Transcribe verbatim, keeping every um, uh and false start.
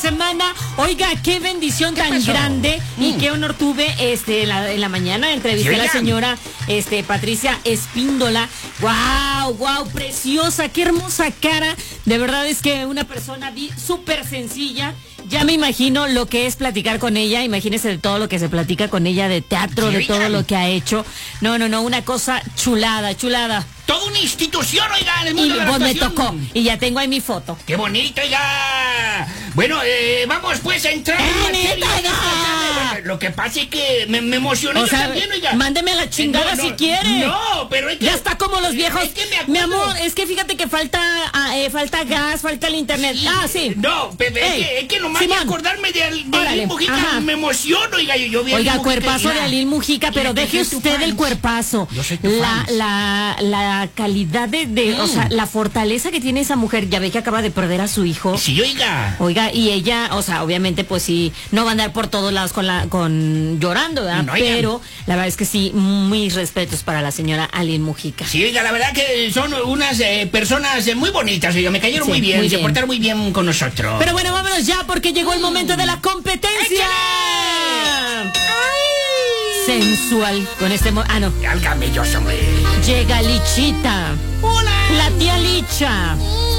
semana. Oiga, qué bendición tan pasó? grande Mm. y qué honor tuve este en la, en la mañana. Entrevisté Sí, a la oiga. señora este, Patricia Espíndola. ¡Wow! ¡Wow! Preciosa, qué hermosa cara. De verdad es que una persona vi- súper sencilla. Ya me imagino lo que es platicar con ella. Imagínese de todo lo que se platica con ella, de teatro, Sí, de oiga. todo lo que ha hecho. No, no, no, una cosa chulada, chulada. Toda una institución, oiga, en el Y mundo de la pues me actuación. tocó. Y ya tengo ahí mi foto. ¡Qué bonito, oiga! Bueno, eh, vamos pues a entrar en ¡Eh, materia. neta, oiga! Bueno, lo que pasa es que me, me emocioné O yo sea, también, oiga. mándeme a la chingada No, no, si quiere. No, pero es que... Ya está como los viejos. Es que me acuerdo. Mi amor, es que fíjate que falta ah, eh, falta gas, falta el internet. Sí. Ah, sí. No, pero es Ey, que, es que nomás de Simón. acordarme de, Al- de Órale, Alín Mujica ajá. me emociono, oiga. Yo, yo vi a Oiga, Alín Mujica cuerpazo y de la- Alín Mujica, pero y la- deje yo soy tu usted fan. el cuerpazo. Yo soy tu La, fan. la, la calidad de, de o Mm. sea, la fortaleza que tiene esa mujer. Ya ve que acaba de perder a su hijo. Sí, oiga. Oiga, y ella, o sea, obviamente, pues sí, no va a andar por todos lados con la, con llorando, ¿verdad? No, oiga. Pero la verdad es que sí, mis respetos para la señora Alín Mujica. Sí, oiga, la verdad que son unas eh, personas eh, muy bonitas, oiga, me cayeron Sí, muy bien, muy se bien. portaron muy bien con nosotros. Pero bueno, vámonos ya porque llegó el momento de la competencia. Sensual con este mo- ah no, Álgame yo, hombre. llega Lichita, Hola. la tía Licha.